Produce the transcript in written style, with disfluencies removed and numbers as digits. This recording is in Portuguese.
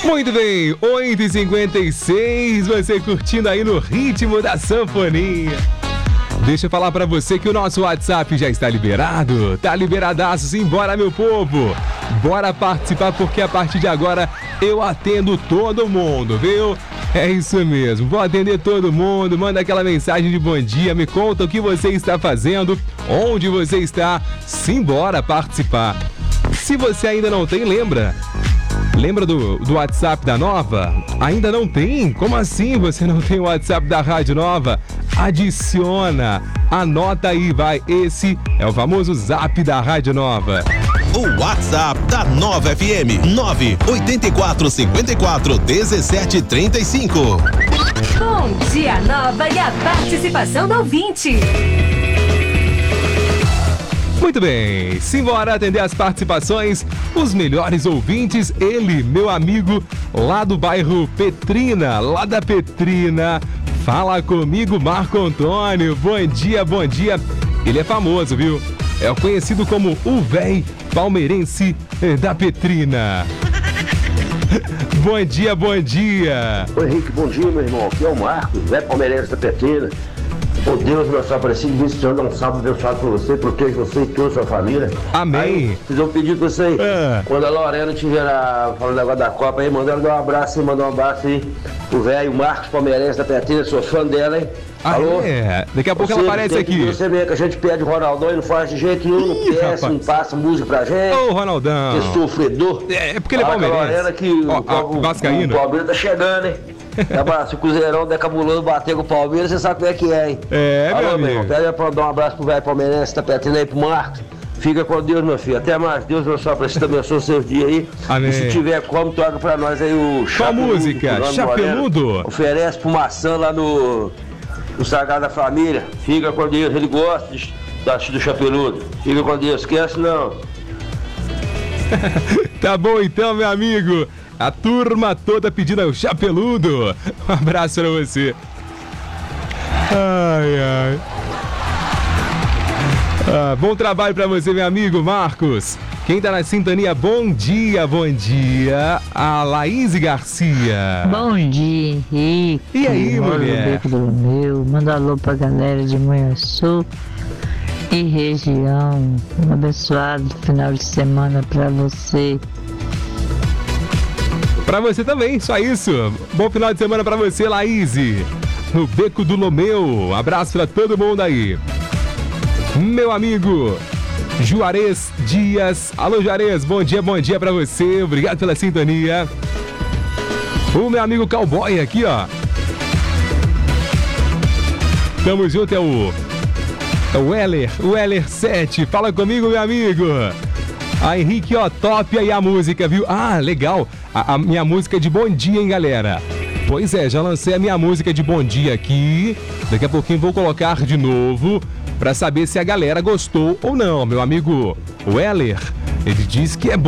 Muito bem, 8h56, você curtindo aí no ritmo da sanfoninha. Deixa eu falar pra você que o nosso WhatsApp já está liberado. Tá liberadaço, sim, bora meu povo. Bora participar porque a partir de agora eu atendo todo mundo, viu? É isso mesmo, vou atender todo mundo. Manda aquela mensagem de bom dia, me conta o que você está fazendo, onde você está. Simbora participar. Se você ainda não tem, lembra do WhatsApp da Nova? Ainda não tem? Como assim você não tem o WhatsApp da Rádio Nova? Adiciona, anota aí, vai. Esse é o famoso Zap da Rádio Nova. O WhatsApp da Nova FM, 984541735. Bom dia, Nova, e a participação do ouvinte. Muito bem, simbora atender as participações, os melhores ouvintes, ele, meu amigo, lá do bairro Petrina, lá da Petrina. Fala comigo, Marco Antônio, bom dia, bom dia. Ele é famoso, viu? É conhecido como o véi palmeirense da Petrina. Bom dia, bom dia. Oi, Henrique, bom dia, meu irmão. Aqui é o Marcos, véi palmeirense da Petrina. Oh Deus, meu Senhor Aparecido, vem Senhor, dá um salve abençoado pra você, proteja você e toda a sua família. Amém. Aí, fiz um pedido pra você aí. Quando a Lorena estiver falando agora da Copa aí, manda ela dar um abraço aí, mandar um abraço aí pro velho Marcos Palmeirense da Petrina, sou fã dela, hein? Alô? É. Daqui a pouco ela aparece aqui. Você vê que a gente pede o Ronaldão e não faz de jeito nenhum, não peça, não passa música pra gente. Ô, Ronaldão. Que sofredor. É porque ele é palmeirense. Lorena que o vascaíno. O Palmeiras tá chegando, hein? Se o Cruzeirão der cabulando bater com o Palmeiras, você sabe como é que é, hein? Meu amigo. Pede pra dar um abraço pro velho palmeirense, tá Petrina aí pro Marcos. Fica com Deus, meu filho. Até mais. Deus meu só precisa abençoe os seus dias aí. Amém. E se tiver como, toca pra nós aí o Chapeludo. Qual música? Chapeludo? Oferece pro Maçã lá no Sagrado da Família. Fica com Deus. Ele gosta do Chapeludo. Fica com Deus. Esquece não. Tá bom então, meu amigo. A turma toda pedindo o Chapeludo. Um abraço pra você. Ai, ai. Bom trabalho pra você, meu amigo Marcos. Quem tá na sintonia, bom dia, bom dia. A Laís Garcia. Bom dia, Henrique. E aí, mulher? Beco do Romeu. Manda alô pra galera de Manhuaçu e região. Um abençoado final de semana pra você. Pra você também, só isso. Bom final de semana pra você, Laís. No Beco do Lomeu. Abraço pra todo mundo aí. Meu amigo Juarez Dias. Alô, Juarez, bom dia pra você. Obrigado pela sintonia. O meu amigo Cowboy aqui, ó. Tamo junto, é o Weller 7. Fala comigo, meu amigo. A Henrique, ó, top aí a música, viu? Ah, legal. A minha música de bom dia, hein, galera? Pois é, já lancei a minha música de bom dia aqui. Daqui a pouquinho vou colocar de novo pra saber se a galera gostou ou não. Meu amigo Weller, ele diz que é bom.